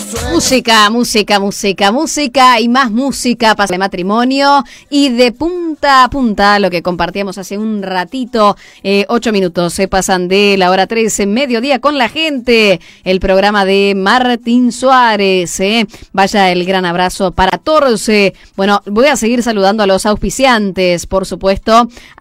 Música y más música para el matrimonio y de punta a punta lo que compartíamos hace un ratito, 8 minutos se pasan de la hora 13, mediodía con la gente, el programa de Martín Suárez, vaya el gran abrazo para Torce. Bueno, voy a seguir saludando a los auspiciantes, por supuesto,